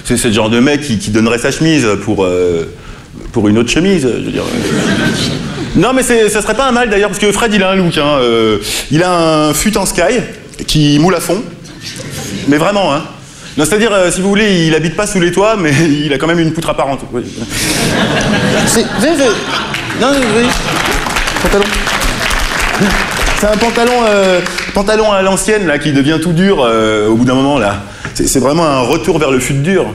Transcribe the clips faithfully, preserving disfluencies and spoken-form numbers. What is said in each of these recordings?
c'est le genre de mec qui, qui donnerait sa chemise pour, euh, pour une autre chemise, je veux dire. Non, mais ça serait pas un mal d'ailleurs, parce que Fred, il a un look. Hein, euh, il a un fut en sky qui moule à fond. Mais vraiment, hein. Non, c'est-à-dire, euh, si vous voulez, il habite pas sous les toits, mais il a quand même une poutre apparente. Oui. C'est... Non, oui. Pantalon. C'est un pantalon, euh, pantalon à l'ancienne, là, qui devient tout dur euh, au bout d'un moment, là. C'est vraiment un retour vers le fut dur.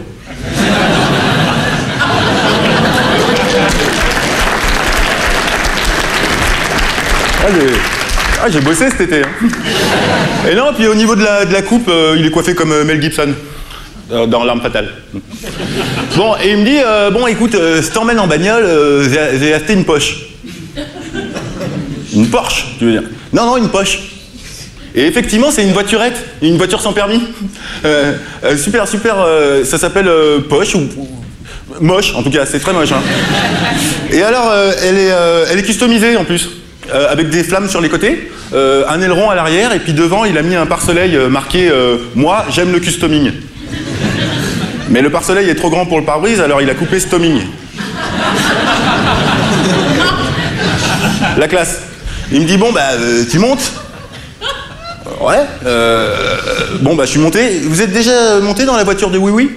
Ah, j'ai ah, bossé cet été. Hein. Et non, puis au niveau de la, de la coupe, euh, il est coiffé comme euh, Mel Gibson, euh, dans L'Arme Fatale. Bon, et il me dit, euh, bon, écoute, euh, si t'emmènes en bagnole, euh, j'ai acheté une poche. Une Porsche, tu veux dire? Non, non, une poche. Et effectivement, c'est une voiturette, une voiture sans permis. Euh, euh, super, super, euh, ça s'appelle euh, Poche, ou, ou moche, en tout cas, c'est très moche. Hein. Et alors, euh, elle, est, euh, elle est customisée en plus. Euh, avec des flammes sur les côtés, euh, un aileron à l'arrière, et puis devant, il a mis un pare-soleil euh, marqué euh, « Moi, j'aime le customing ». Mais le pare-soleil est trop grand pour le pare-brise, alors il a coupé « Stoming ». La classe. Il me dit « Bon, bah, euh, tu montes ?» Ouais. Euh, bon, bah, je suis monté. Vous êtes déjà monté dans la voiture de Oui Oui?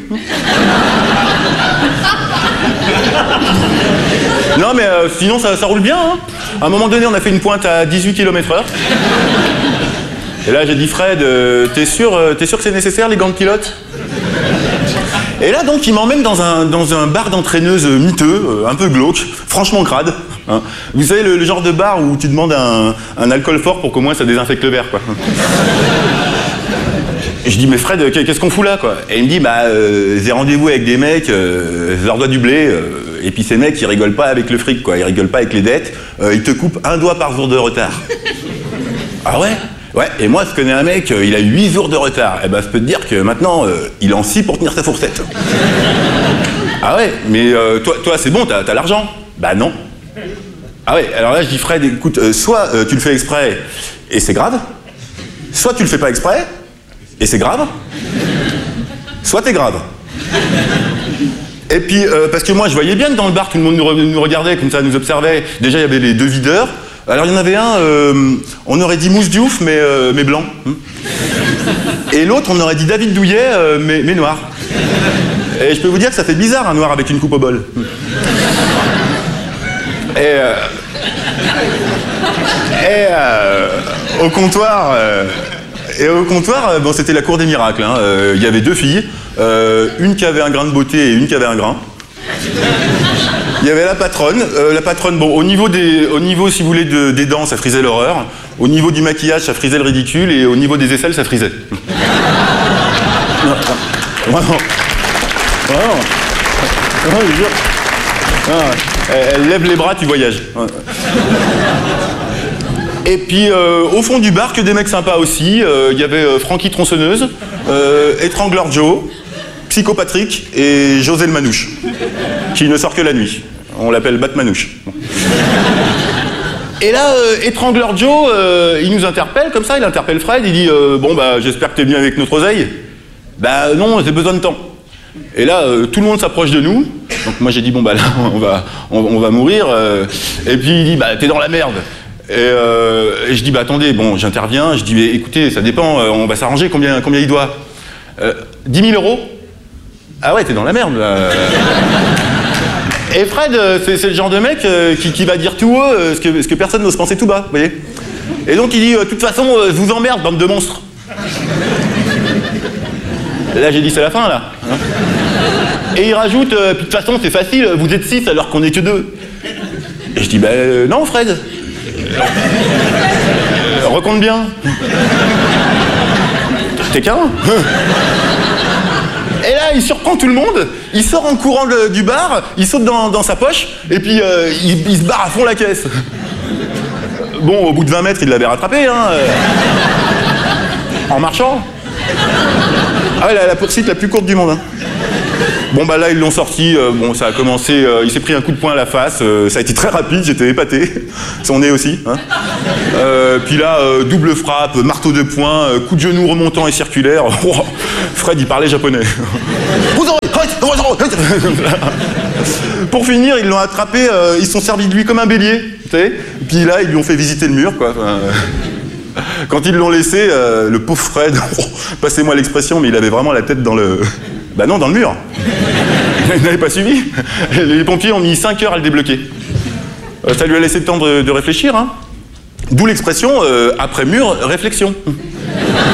Non, mais euh, sinon, ça, ça roule bien, hein. À un moment donné, on a fait une pointe à dix-huit kilomètres heure. Et là, j'ai dit, Fred, euh, t'es sûr, euh, t'es sûr que c'est nécessaire, les gants de pilote? Et là, donc, il m'emmène dans un, dans un bar d'entraîneuse miteux, euh, un peu glauque, franchement crade. Hein. Vous savez, le, le genre de bar où tu demandes un, un alcool fort pour qu'au moins ça désinfecte le verre, quoi. Et je dis, mais Fred, qu'est-ce qu'on fout là, quoi? Et il me dit, bah, euh, j'ai rendez-vous avec des mecs, euh, je leur dois du blé, euh, et puis ces mecs, ils rigolent pas avec le fric, quoi. Ils rigolent pas avec les dettes, euh, ils te coupent un doigt par jour de retard. Ah ouais? Ouais, et moi, je connais un mec, euh, il a huit jours de retard. Et ben, je peux te dire que maintenant, euh, il en scie pour tenir sa fourchette. Ah ouais, mais euh, toi, toi c'est bon, t'as t'as l'argent? Bah non. Ah ouais, alors là, je dis, Fred, écoute, euh, soit euh, tu le fais exprès, et c'est grave, soit tu le fais pas exprès, et c'est grave, soit t'es grave. Et puis, euh, parce que moi, je voyais bien que dans le bar, tout le monde nous, re nous regardait, comme ça, nous observait. Déjà, il y avait les deux videurs. Alors, il y en avait un, euh, on aurait dit Mousse Diouf, mais, euh, mais blanc. Et l'autre, on aurait dit David Douillet, euh, mais, mais noir. Et je peux vous dire que ça fait bizarre, un noir avec une coupe au bol. Et... Euh, et... Euh, au comptoir... Euh, Et au comptoir, bon, c'était la cour des miracles. Hein. Euh, il y avait deux filles, euh, une qui avait un grain de beauté et une qui avait un grain. Il y avait la patronne. Euh, la patronne, bon, au niveau, des, au niveau si vous voulez, de, des dents, ça frisait l'horreur. Au niveau du maquillage, ça frisait le ridicule. Et au niveau des aisselles, ça frisait. Vraiment. Vraiment. Vraiment, je jure. Ah, elle, elle lève les bras, tu voyages. Et puis, euh, au fond du bar, que des mecs sympas aussi. Il euh, y avait euh, Francky Tronçonneuse, euh, Étrangleur Joe, Psycho Patrick et José le Manouche, qui ne sort que la nuit. On l'appelle Batmanouche. Et là, euh, Étrangleur Joe, euh, il nous interpelle comme ça, il interpelle Fred, il dit euh, « Bon, bah, j'espère que t'es venu avec notre oseille. » Bah non, j'ai besoin de temps. Et là, euh, tout le monde s'approche de nous. Donc moi, j'ai dit « Bon, bah là, on va, on, on va mourir. Euh, » Et puis il dit « Bah, t'es dans la merde. » Et, euh, et je dis, bah attendez, bon, j'interviens, je dis, mais écoutez, ça dépend, euh, on va s'arranger, combien, combien il doit euh, dix mille euros? Ah ouais, t'es dans la merde, là. Et Fred, c'est le genre de mec euh, qui, qui va dire tout haut euh, ce, que, ce que personne n'ose penser tout bas, vous voyez. Et donc il dit, de euh, toute façon, euh, je vous emmerde, bande de monstres. Et là, j'ai dit, c'est la fin, là. Hein. Et il rajoute, euh, puis de toute façon, c'est facile, vous êtes six alors qu'on est que deux. Et je dis, bah euh, non, Fred. Euh, recompte bien. T'es qu'un. Et là, il surprend tout le monde, il sort en courant de, du bar, il saute dans, dans sa poche, et puis euh, il, il se barre à fond la caisse. Bon, au bout de vingt mètres, il l'avait rattrapé, hein. Euh, en marchant. Ah ouais, la, la poursuite la plus courte du monde, hein. Bon bah là ils l'ont sorti, euh, bon ça a commencé, euh, il s'est pris un coup de poing à la face, euh, ça a été très rapide, j'étais épaté, son nez aussi. Hein. Euh, puis là, euh, double frappe, marteau de poing, euh, coup de genou remontant et circulaire, oh, Fred il parlait japonais. Vous aurez Pour finir, ils l'ont attrapé, euh, ils se sont servis de lui comme un bélier, tu sais. Puis là, ils lui ont fait visiter le mur, quoi. Enfin, euh, quand ils l'ont laissé, euh, le pauvre Fred, oh, passez-moi l'expression, mais il avait vraiment la tête dans le... Bah non, dans le mur. Il n'avait pas suivi. Les pompiers ont mis cinq heures à le débloquer. Euh, ça lui a laissé le temps de, de réfléchir, hein. D'où l'expression euh, après mur, réflexion.